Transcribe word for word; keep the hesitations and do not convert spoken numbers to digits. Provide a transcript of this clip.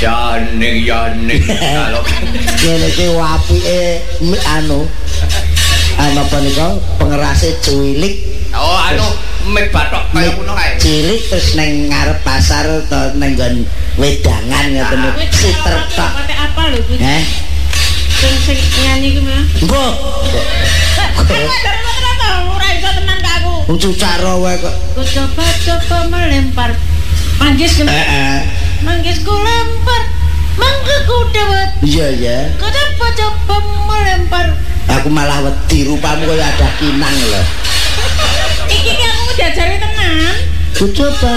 Yaning yaning kalau ngene iki apike anu anu apa nika pengerase cuwilik. Oh anu mik bathok kaya ngono kae. Cilik terus neng ngarep pasar atau neng nggon wedangan ngoten niku tertok. Patek apa lho kuwi? Heh. Sing sing nyanyi ku mah. Mbok. Ora iso tenan kak aku. Wong cucara wae kok. Ku coba-coba melempar. Manggis ku. Heeh. Manggis ku lempar. Mangga ku dawet. Iya ya. Ku coba-coba melempar. Aku malah wedi rupamu kaya ada kinang lho. Iki ki aku diajari tenan. Ku coba